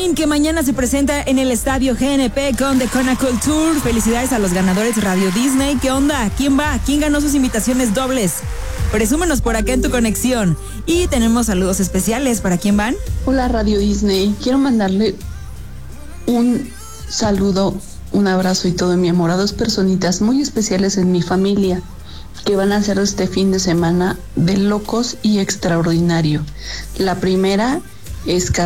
Queen, que mañana se presenta en el estadio GNP con The Kona Culture. Felicidades a los ganadores Radio Disney. ¿Qué onda? ¿Quién va? ¿Quién ganó sus invitaciones dobles? Presúmenos por acá en tu conexión. Y tenemos saludos especiales. ¿Para quién van? Hola Radio Disney, quiero mandarle un saludo, un abrazo y todo mi amor a dos personitas muy especiales en mi familia que van a hacer este fin de semana de locos y extraordinario. La primera es